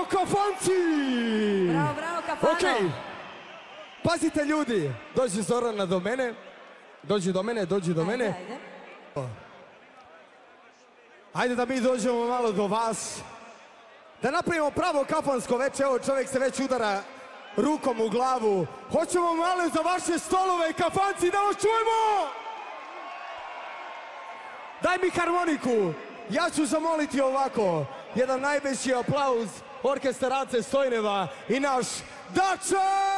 kafanci! Bravo, bravo, kafano! Okej, pazite ljudi, dođi Zorana do mene, dođi do mene. Ajde. Ajde da mi dođemo malo do vas, da napravimo pravo kafansko veče, evo čovjek se već udara rukom u glavu. Hoćemo malo za vaše stolove, kafanci, da vas čujemo! Daj mi harmoniku, ja ću zamoliti ovako, jedan najveći aplauz orkestar Ace Stojneva i naš Dače!